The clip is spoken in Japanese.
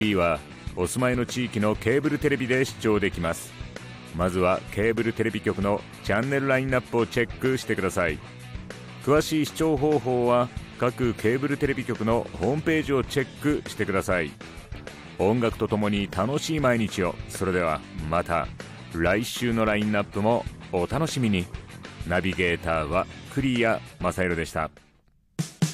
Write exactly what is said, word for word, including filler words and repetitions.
はお住まいの地域のケーブルテレビで視聴できます。まずはケーブルテレビ局のチャンネルラインナップをチェックしてください。詳しい視聴方法は各ケーブルテレビ局のホームページをチェックしてください。音楽とともに楽しい毎日を。それではまた来週のラインナップもお楽しみに。ナビゲーターは栗谷正宏でした。